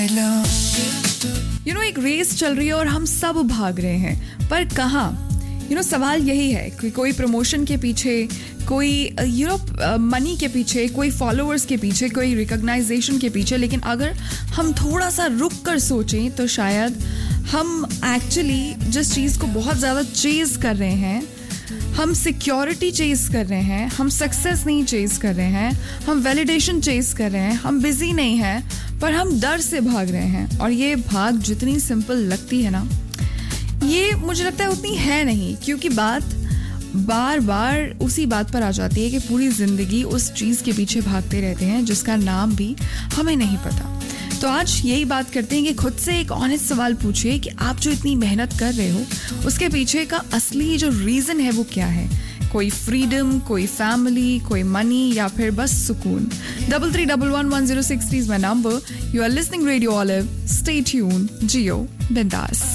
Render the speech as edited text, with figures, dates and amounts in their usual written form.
एक रेस चल रही है और हम सब भाग रहे हैं, पर कहाँ? सवाल यही है कि कोई प्रमोशन के पीछे, कोई मनी के पीछे, कोई फॉलोअर्स के पीछे, कोई रिकॉग्नाइजेशन के पीछे। लेकिन अगर हम थोड़ा सा रुक कर सोचें तो शायद हम एक्चुअली जिस चीज़ को बहुत ज़्यादा चेज़ कर रहे हैं, हम सिक्योरिटी चेज़ कर रहे हैं, हम सक्सेस नहीं चेज़ कर रहे हैं, हम वैलिडेशन चेज़ कर रहे हैं, हम बिजी नहीं हैं, पर हम डर से भाग रहे हैं। और ये भाग जितनी सिंपल लगती है ना, ये मुझे लगता है उतनी है नहीं, क्योंकि बात बार बार उसी बात पर आ जाती है कि पूरी ज़िंदगी उस चीज़ के पीछे भागते रहते हैं जिसका नाम भी हमें नहीं पता। तो आज यही बात करते हैं कि खुद से एक ऑनेस्ट सवाल पूछिए कि आप जो इतनी मेहनत कर रहे हो उसके पीछे का असली जो रीज़न है वो क्या है। कोई फ्रीडम, कोई फैमिली, कोई मनी, या फिर बस सुकून। 33111063 is my number. You are listening radio olive. Stay tune, जियो बिंदास।